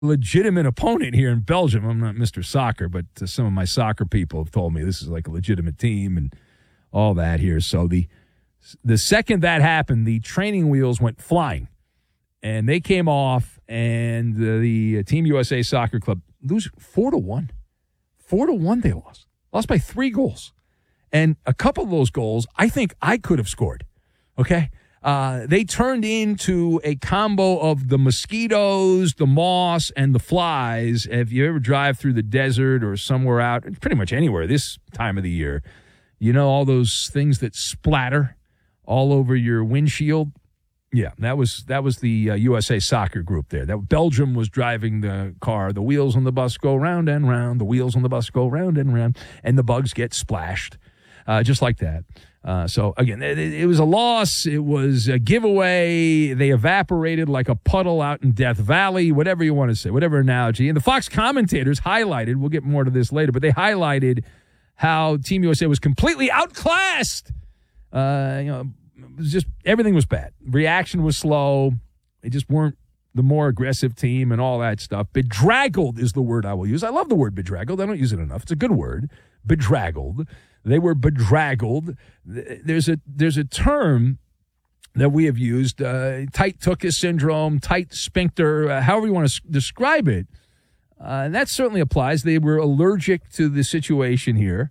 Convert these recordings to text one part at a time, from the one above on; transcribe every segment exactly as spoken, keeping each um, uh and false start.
legitimate opponent here in Belgium. I'm not Mister Soccer, but uh, some of my soccer people have told me this is like a legitimate team and all that here. So the the second that happened, the training wheels went flying, and they came off, and uh, the Team U S A Soccer Club lose four to one. Four to one they lost. Lost by three goals. And a couple of those goals, I think I could have scored. Okay? Uh, they turned into a combo of the mosquitoes, the moss, and the flies. If you ever drive through the desert or somewhere out, pretty much anywhere this time of the year, you know all those things that splatter all over your windshield? Yeah, that was that was the uh, U S A Soccer group there. That Belgium was driving the car. The wheels on the bus go round and round. The wheels on the bus go round and round, and the bugs get splashed, uh, just like that. Uh, so, again, it, it was a loss. It was a giveaway. They evaporated like a puddle out in Death Valley, whatever you want to say, whatever analogy. And the Fox commentators highlighted, we'll get more to this later, but they highlighted how Team U S A was completely outclassed. Uh, you know, it was just everything was bad. Reaction was slow. They just weren't the more aggressive team and all that stuff. Bedraggled is the word I will use. I love the word bedraggled. I don't use it enough. It's a good word. Bedraggled. They were bedraggled. There's a there's a term that we have used, uh, tight tuchus syndrome, tight sphincter, uh, however you want to s- describe it. Uh, and that certainly applies. They were allergic to the situation here,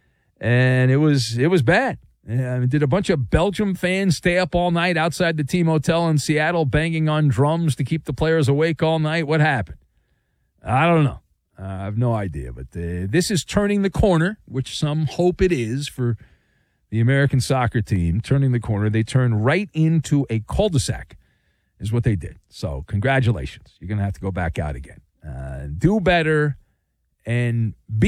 and it was it was bad. I mean, did a bunch of Belgium fans stay up all night outside the team hotel in Seattle banging on drums to keep the players awake all night? What happened? I don't know. Uh, I have no idea. But uh, this is turning the corner, which some hope it is for the American soccer team. Turning the corner. They turned right into a cul-de-sac is what they did. So congratulations. You're going to have to go back out again. Uh, do better and be